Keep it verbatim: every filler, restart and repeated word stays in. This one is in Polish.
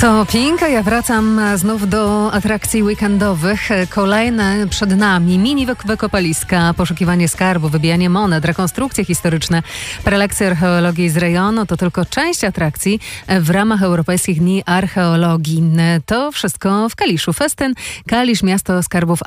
To Pink, ja wracam znów do atrakcji weekendowych. Kolejne przed nami. Mini wykopaliska, poszukiwanie skarbu, wybijanie monet, rekonstrukcje historyczne, prelekcje archeologii z rejonu. To tylko część atrakcji w ramach Europejskich Dni Archeologii. To wszystko w Kaliszu. Festyn Kalisz, miasto skarbów